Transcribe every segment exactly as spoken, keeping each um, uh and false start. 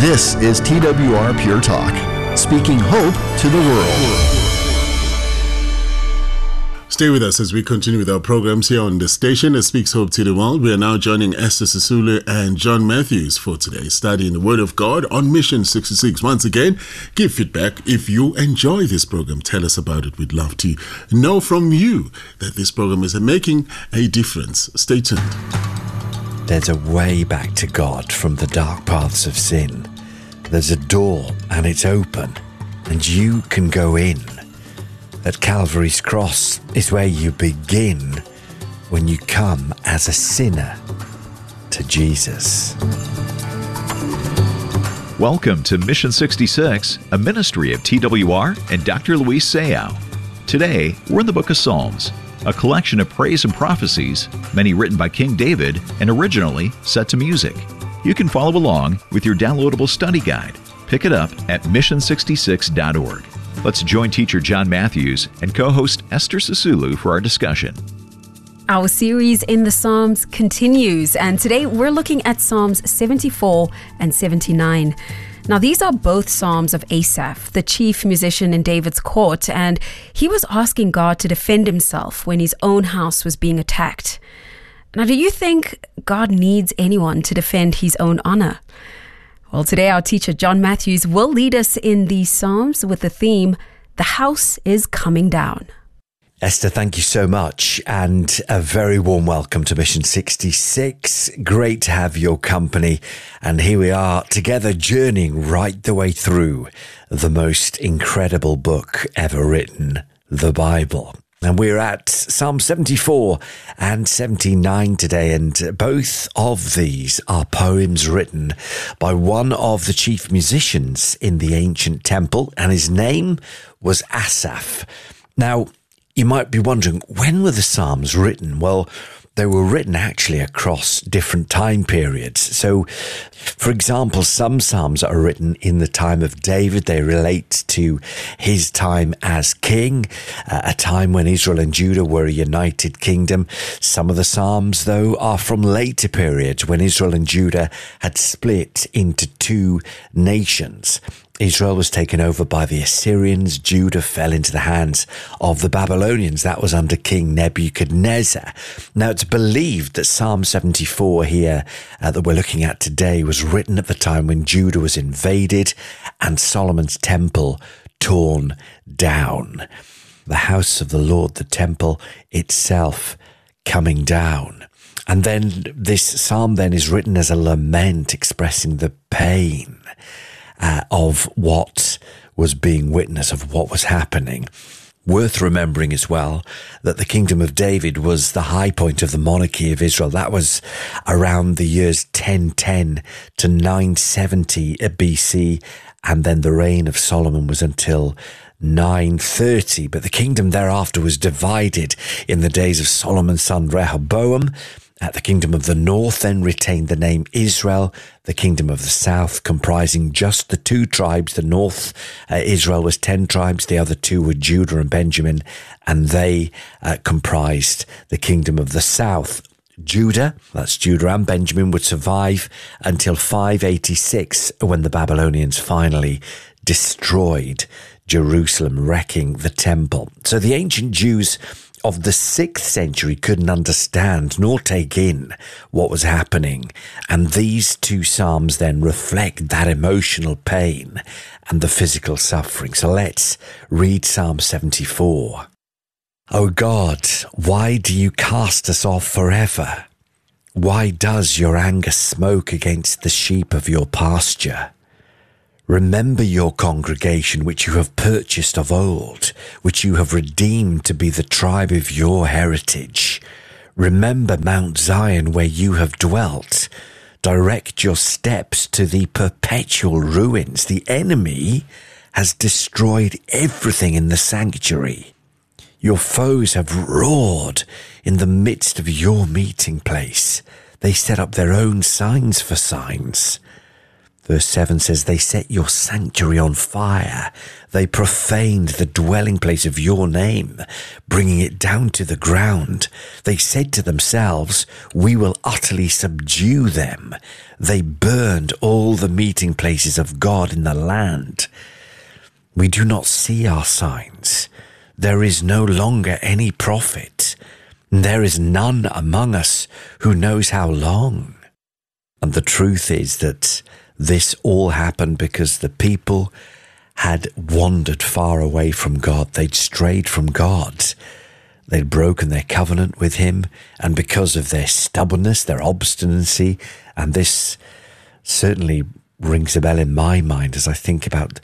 This is T W R Pure Talk, speaking hope to the world. Stay with us as we continue with our programs here on the station that speaks hope to the world. We are now joining Esther Sisulu and John Matthews for today's study in the Word of God on Mission sixty-six. Once again, give feedback if you enjoy this program. Tell us about it. We'd love to know from you that this program is making a difference. Stay tuned. There's a way back to God from the dark paths of sin. There's a door and it's open and you can go in. At Calvary's cross is where you begin when you come as a sinner to Jesus. Welcome to Mission sixty-six, a ministry of T W R and Doctor Luis Sayao. Today, we're in the book of Psalms, a collection of praise and prophecies, many written by King David and originally set to music. You can follow along with your downloadable study guide. Pick it up at mission sixty-six dot org. Let's join teacher John Matthews and co-host Esther Sisulu for our discussion. Our series in the Psalms continues, and today we're looking at Psalms seventy-four and seventy-nine. Now, these are both Psalms of Asaph, the chief musician in David's court, and he was asking God to defend himself when his own house was being attacked. Now, do you think God needs anyone to defend his own honor? Well, today our teacher John Matthews will lead us in these Psalms with the theme, The House is Coming Down. Esther, thank you so much, and a very warm welcome to Mission sixty-six. Great to have your company, and here we are together journeying right the way through the most incredible book ever written, the Bible. And we're at Psalm seventy-four and seventy-nine today, and both of these are poems written by one of the chief musicians in the ancient temple, and his name was Asaph. Now, you might be wondering, when were the Psalms written? Well, they were written actually across different time periods. So, for example, some Psalms are written in the time of David. They relate to his time as king, uh, a time when Israel and Judah were a united kingdom. Some of the Psalms, though, are from later periods when Israel and Judah had split into two nations. Israel was taken over by the Assyrians. Judah fell into the hands of the Babylonians. That was under King Nebuchadnezzar. Now, it's believed that Psalm seventy-four here uh, that we're looking at today was written at the time when Judah was invaded and Solomon's temple torn down. The house of the Lord, the temple itself, coming down. And then this psalm then is written as a lament expressing the pain Uh, of what was being witnessed, of what was happening. Worth remembering as well that the kingdom of David was the high point of the monarchy of Israel. That was around the years ten ten to nine seventy B C, and then the reign of Solomon was until nine thirty. But the kingdom thereafter was divided in the days of Solomon's son Rehoboam. Uh, the kingdom of the north then retained the name Israel. The kingdom of the south, comprising just the two tribes, the north, uh, Israel was ten tribes, the other two were Judah and Benjamin, and they uh, comprised the kingdom of the south. Judah, that's Judah and Benjamin, would survive until five eighty-six, when the Babylonians finally destroyed Jerusalem, wrecking the temple. So the ancient Jews of the sixth century couldn't understand nor take in what was happening. And these two psalms then reflect that emotional pain and the physical suffering. So let's read Psalm seventy-four. O God, why do you cast us off forever? Why does your anger smoke against the sheep of your pasture? Remember your congregation, which you have purchased of old, which you have redeemed to be the tribe of your heritage. Remember Mount Zion, where you have dwelt. Direct your steps to the perpetual ruins. The enemy has destroyed everything in the sanctuary. Your foes have roared in the midst of your meeting place. They set up their own signs for signs. Verse seven says, they set your sanctuary on fire. They profaned the dwelling place of your name, bringing it down to the ground. They said to themselves, we will utterly subdue them. They burned all the meeting places of God in the land. We do not see our signs. There is no longer any prophet. There is none among us who knows how long. And the truth is that this all happened because the people had wandered far away from God. They'd strayed from God. They'd broken their covenant with him. And because of their stubbornness, their obstinacy, and this certainly rings a bell in my mind as I think about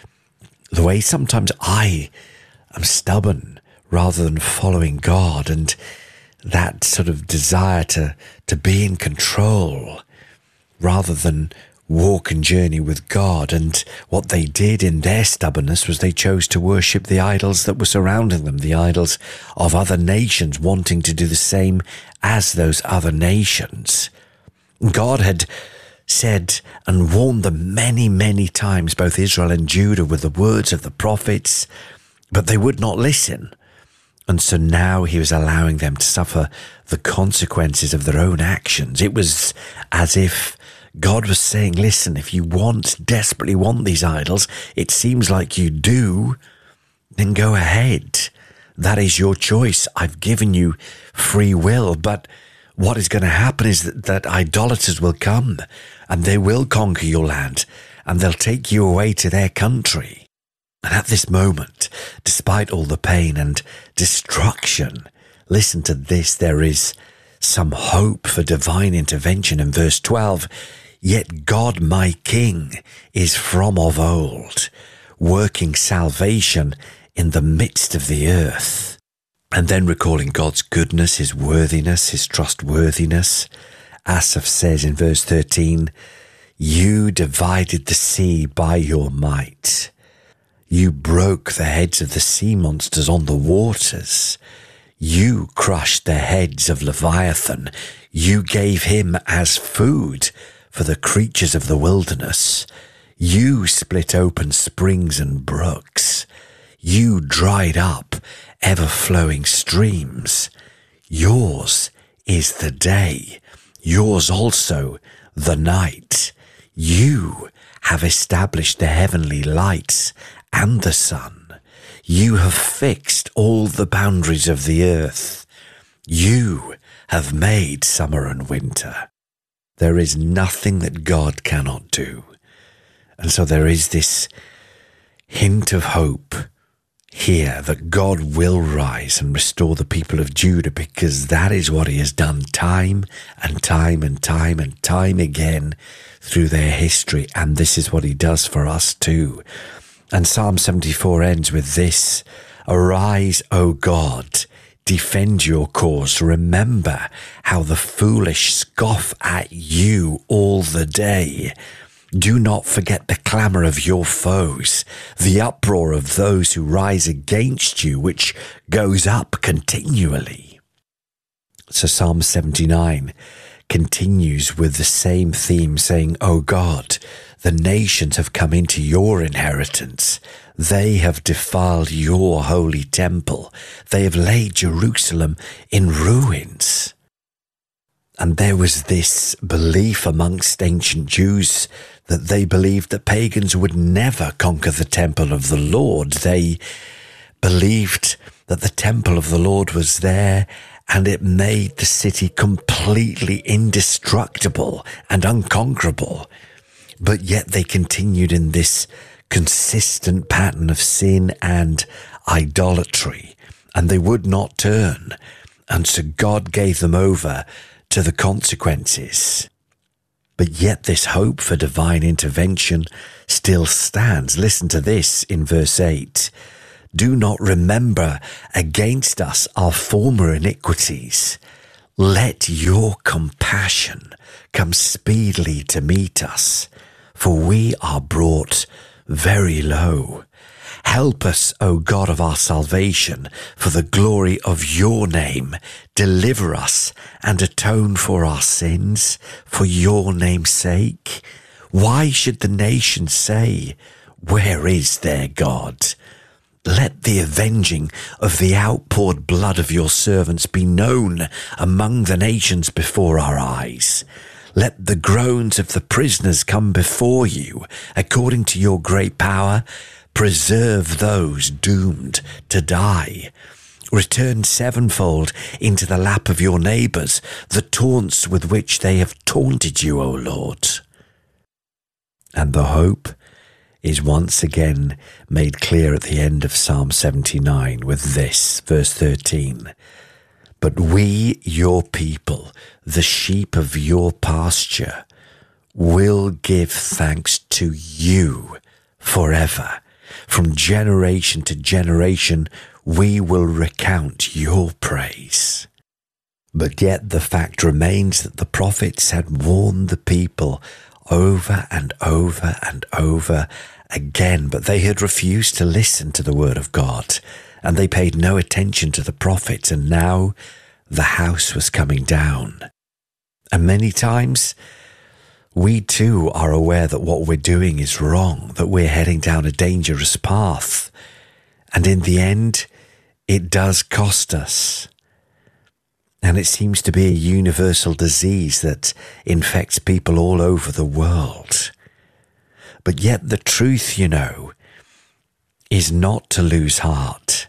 the way sometimes I am stubborn rather than following God, and that sort of desire to, to be in control rather than walk and journey with God. And what they did in their stubbornness was they chose to worship the idols that were surrounding them, the idols of other nations, wanting to do the same as those other nations. God had said and warned them many, many times, both Israel and Judah, with the words of the prophets, but they would not listen. And so now he was allowing them to suffer the consequences of their own actions. It was as if God was saying, listen, if you want, desperately want these idols, it seems like you do, then go ahead. That is your choice. I've given you free will. But what is going to happen is that, that idolaters will come and they will conquer your land and they'll take you away to their country. And at this moment, despite all the pain and destruction, listen to this, there is some hope for divine intervention in verse twelve. Yet God my King is from of old, working salvation in the midst of the earth. And then recalling God's goodness, his worthiness, his trustworthiness, Asaph says in verse thirteen, you divided the sea by your might. You broke the heads of the sea monsters on the waters. You crushed the heads of Leviathan. You gave him as food for the creatures of the wilderness. You split open springs and brooks. You dried up ever-flowing streams. Yours is the day, yours also the night. You have established the heavenly lights and the sun. You have fixed all the boundaries of the earth. You have made summer and winter. There is nothing that God cannot do. And so there is this hint of hope here that God will rise and restore the people of Judah, because that is what he has done time and time and time and time again through their history. And this is what he does for us too. And Psalm seventy-four ends with this: arise, O God, defend your cause. Remember how the foolish scoff at you all the day. Do not forget the clamour of your foes, the uproar of those who rise against you, which goes up continually. So Psalm seventy-nine continues with the same theme, saying, O God, the nations have come into your inheritance. They have defiled your holy temple. They have laid Jerusalem in ruins. And there was this belief amongst ancient Jews that they believed that pagans would never conquer the temple of the Lord. They believed that the temple of the Lord was there and it made the city completely indestructible and unconquerable. But yet they continued in this consistent pattern of sin and idolatry, and they would not turn. And so God gave them over to the consequences. But yet this hope for divine intervention still stands. Listen to this in verse eight. Do not remember against us our former iniquities. Let your compassion come speedily to meet us, for we are brought very low. Help us, O God of our salvation, for the glory of your name. Deliver us and atone for our sins, for your name's sake. Why should the nations say, where is their God? Let the avenging of the outpoured blood of your servants be known among the nations before our eyes. Let the groans of the prisoners come before you. According to your great power, preserve those doomed to die. Return sevenfold into the lap of your neighbours the taunts with which they have taunted you, O Lord. And the hope is once again made clear at the end of Psalm seventy-nine with this, verse thirteen. But we, your people, the sheep of your pasture, will give thanks to you forever. From generation to generation, we will recount your praise. But yet the fact remains that the prophets had warned the people over and over and over again, but they had refused to listen to the word of God, and they paid no attention to the prophets, and now the house was coming down. And many times we too are aware that what we're doing is wrong, that we're heading down a dangerous path, and in the end it does cost us. And it seems to be a universal disease that infects people all over the world. But yet the truth, you know, is not to lose heart.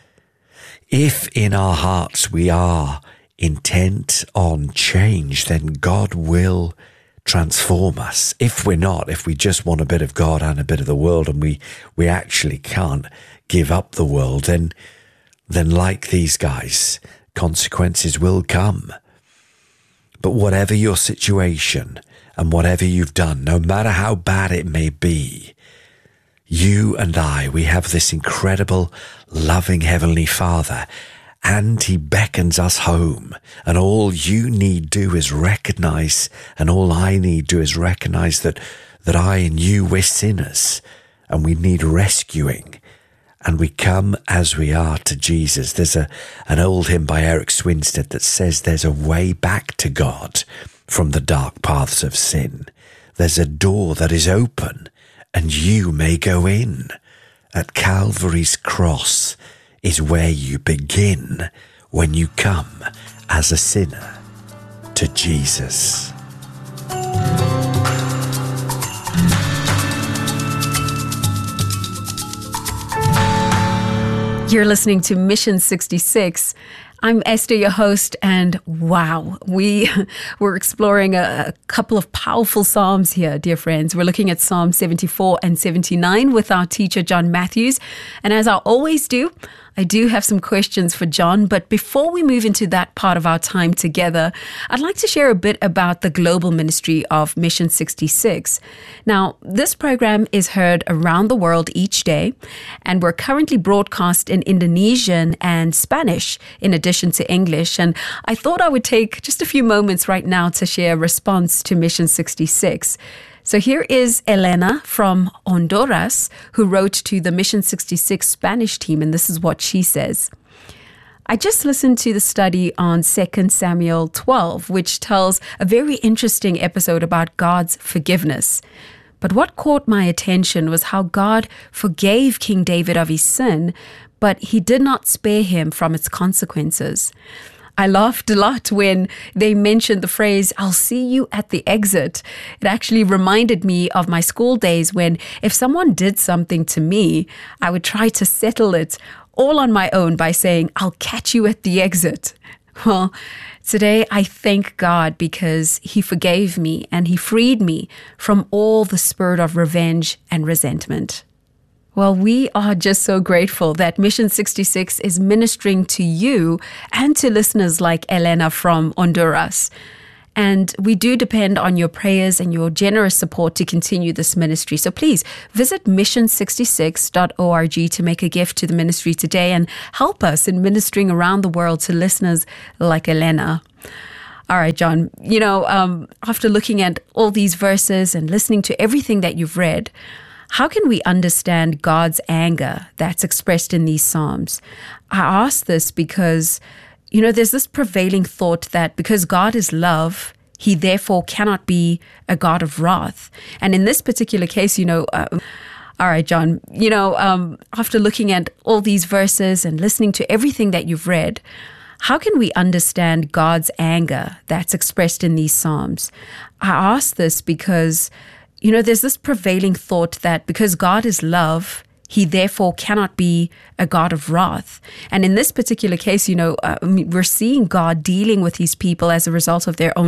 If in our hearts we are intent on change, then God will transform us. If we're not, if we just want a bit of God and a bit of the world, and we, we actually can't give up the world, then, then like these guys, consequences will come. But whatever your situation and whatever you've done, no matter how bad it may be, you and I, we have this incredible, loving Heavenly Father, and He beckons us home. And all you need do is recognize, and all I need do is recognize that, that I and you, we're sinners, and we need rescuing. And we come as we are to Jesus. There's a an old hymn by Eric Swinstead that says there's a way back to God from the dark paths of sin. There's a door that is open, and you may go in. At Calvary's cross is where you begin when you come as a sinner to Jesus. You're listening to Mission sixty-six. I'm Esther, your host, and wow, we, we're exploring a, a couple of powerful Psalms here, dear friends. We're looking at Psalm seventy-four and seventy-nine with our teacher, John Matthews. And as I always do, I do have some questions for John, but before we move into that part of our time together, I'd like to share a bit about the global ministry of Mission sixty-six. Now, this program is heard around the world each day, and we're currently broadcast in Indonesian and Spanish in addition to English. And I thought I would take just a few moments right now to share a response to Mission sixty-six. So here is Elena from Honduras, who wrote to the Mission sixty-six Spanish team, and this is what she says. I just listened to the study on Second Samuel twelve, which tells a very interesting episode about God's forgiveness. But what caught my attention was how God forgave King David of his sin, but He did not spare him from its consequences. I laughed a lot when they mentioned the phrase, "I'll see you at the exit." It actually reminded me of my school days when if someone did something to me, I would try to settle it all on my own by saying, "I'll catch you at the exit." Well, today I thank God because He forgave me and He freed me from all the spirit of revenge and resentment. Well, we are just so grateful that Mission sixty-six is ministering to you and to listeners like Elena from Honduras. And we do depend on your prayers and your generous support to continue this ministry. So please visit mission sixty-six dot org to make a gift to the ministry today and help us in ministering around the world to listeners like Elena. All right, John, you know, um, after looking at all these verses and listening to everything that you've read, how can we understand God's anger that's expressed in these Psalms? I ask this because, you know, there's this prevailing thought that because God is love, He therefore cannot be a God of wrath. And in this particular case, you know, um, all right, John, you know, um, after looking at all these verses and listening to everything that you've read, how can we understand God's anger that's expressed in these Psalms? I ask this because, you know, there's this prevailing thought that because God is love, He therefore cannot be a God of wrath. And in this particular case, you know, uh, we're seeing God dealing with His people as a result of their own